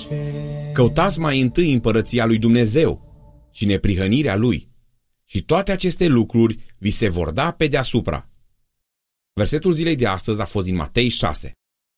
Căutați mai întâi împărăția lui Dumnezeu și neprihănirea lui, și toate aceste lucruri vi se vor da pe deasupra. Versetul zilei de astăzi a fost din Matei 6.